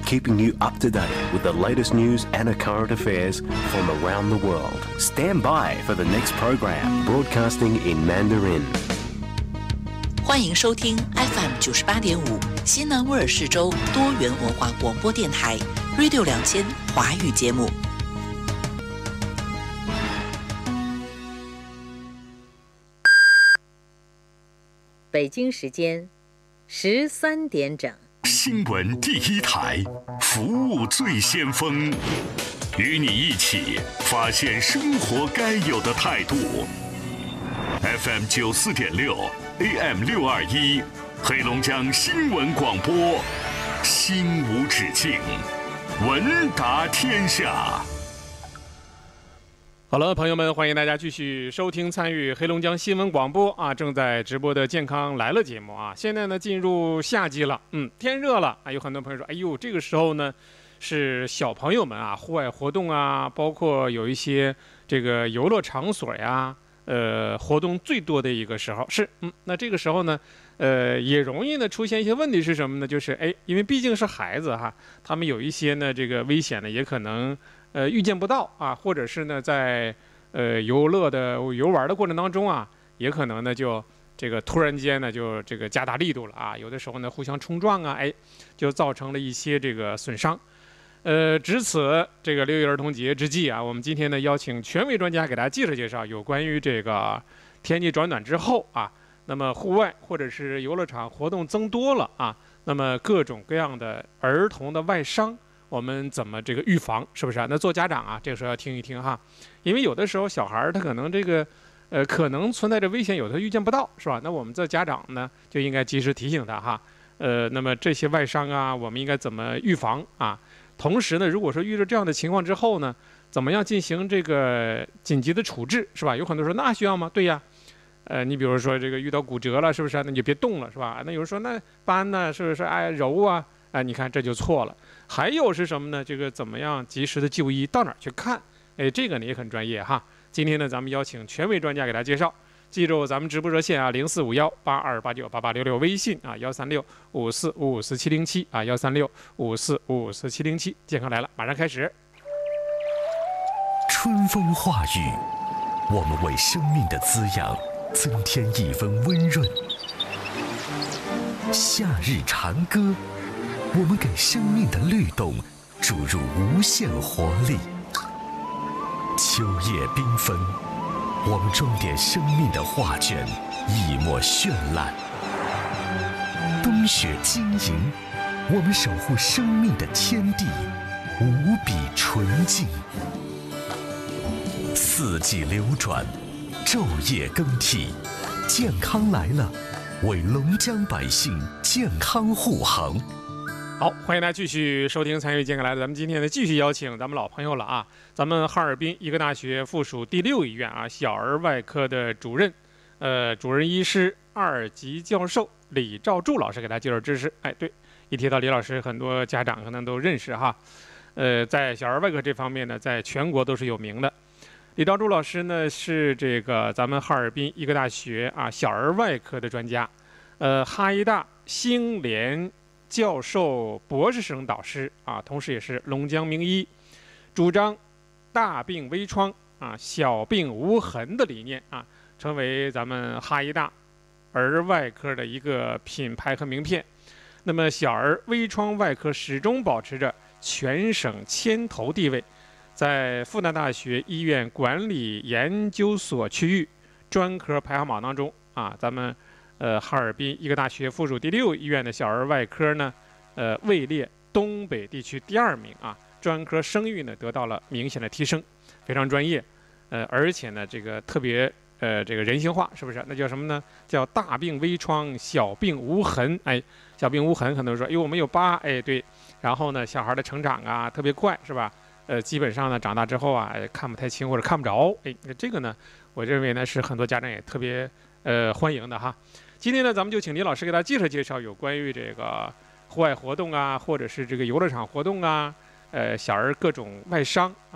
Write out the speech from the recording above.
keeping you up to date with the latest news and current affairs from around the world. Stand by for the next program, broadcasting in Mandarin. 欢迎收听 FM 98.5新南威尔士州多元文化广播电台 Radio 2000华语节目。 北京时间13点整。 新闻第一台，服务最先锋，与你一起发现生活该有的态度。FM 94.6 AM 621，黑龙江新闻广播，心无止境，闻达天下。 好了，朋友们，欢迎大家继续收听参与黑龙江新闻广播啊，正在直播的健康来了节目啊。现在呢进入夏季了，天热了啊，有很多朋友说，哎呦，这个时候呢是小朋友们啊户外活动啊，包括有一些这个游乐场所呀，活动最多的一个时候是，那这个时候呢，也容易呢出现一些问题是什么呢？就是因为毕竟是孩子哈，他们有一些呢这个危险呢也可能预见不到啊，或者是呢在游玩的过程当中啊，也可能呢就这个突然间呢就这个加大力度了啊，有的时候呢互相冲撞啊，就造成了一些这个损伤。值此这个6一儿童节之际啊，我们今天呢邀请权威专家给大家介绍有关于这个天气转暖之后啊，那么户外或者是游乐场活动增多了啊，那么各种各样的儿童的外伤，我们怎么这个预防，是不是啊？那做家长啊，这个时候要听一听哈，因为有的时候小孩他可能这个可能存在着危险，有的预见不到，是吧？那我们做家长呢就应该及时提醒他哈。那么这些外伤啊，我们应该怎么预防啊？同时呢，如果说遇到这样的情况之后呢，怎么样进行这个紧急的处置，是吧？有很多人说那需要吗？对呀，你比如说这个遇到骨折了，是不是？那你就别动了，是吧？那有人说那搬呢，是不是？揉啊，你看这就错了。还有是什么呢？这个怎么样及时的就医，到哪儿去看？这个呢也很专业哈。今天呢，咱们邀请权威专家给大家介绍。记住咱们直播热线啊，045182898866，微信啊13654544707啊13654544707，健康来了，马上开始。 春风化雨，我们为生命的滋养增添一分温润；夏日长歌，我们给生命的律动注入无限活力；秋叶缤纷，我们装点生命的画卷，一抹绚烂；冬雪晶莹，我们守护生命的天地，无比纯净。四季流转，昼夜更替，健康来了，为龙江百姓健康护航。 好，欢迎大家继续收听参与健康来了。咱们今天呢继续邀请咱们老朋友了啊，咱们哈尔滨医科大学附属第6医院啊小儿外科的主任医师2级教授李兆柱老师给大家介绍知识。对，一提到李老师，很多家长可能都认识哈。在小儿外科这方面呢，在全国都是有名的。李兆柱老师呢是这个咱们哈尔滨医科大学啊小儿外科的专家，哈医大星联教授博士生导师啊，同时也是龙江名医，主张大病微创啊，小病无痕的理念啊，成为咱们哈医大儿外科的一个品牌和名片。那么小儿微创外科始终保持着全省牵头地位，在复旦大学医院管理研究所区域专科排行榜当中啊，咱们哈尔滨医科大学附属第6医院的小儿外科呢，位列东北地区第2名啊，专科声誉呢得到了明显的提升，非常专业，而且呢这个特别这个人性化，是不是？那叫什么呢？叫大病微创，小病无痕。小病无痕，可能说，我们有疤，对，然后呢，小孩的成长啊特别快，是吧？基本上呢长大之后啊看不太清或者看不着，这个呢，我认为呢是很多家长也特别欢迎的哈。今天呢，咱们就请李老师给大家介绍有关于这个户外活动啊，或者是这个游乐场活动啊，小儿各种外伤